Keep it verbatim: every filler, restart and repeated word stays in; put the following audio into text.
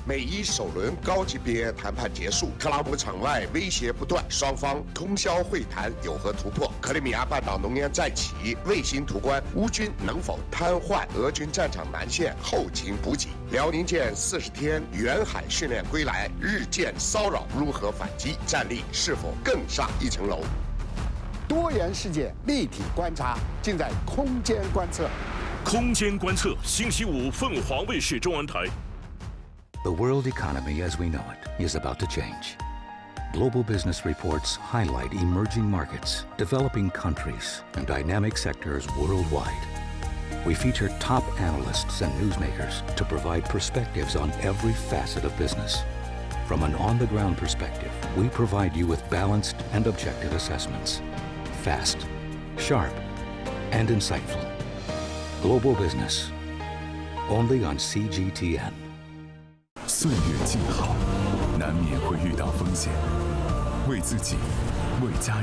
美伊首轮高级别谈判结束，特朗普场外威胁不断，双方通宵会谈有何突破？克里米亚半岛浓烟再起，卫星图关，乌军能否瘫痪俄军战场南线后勤补给？辽宁舰四十天远海训练归来，日舰骚扰如何反击？战力是否更上一层楼？ 多元世界立体观察，尽在空间观测。 空间观测，星期五凤凰卫视中文台。 The world economy as we know it is about to change. Global business reports highlight emerging markets, developing countries, and dynamic sectors worldwide. We feature top analysts and newsmakers to provide perspectives on every facet of business. From an on-the-ground perspective, we provide you with balanced and objective assessments. Fast, sharp, and insightful. Global Business, only on C G T N. 岁月静好，难免会遇到风险，为自己，为家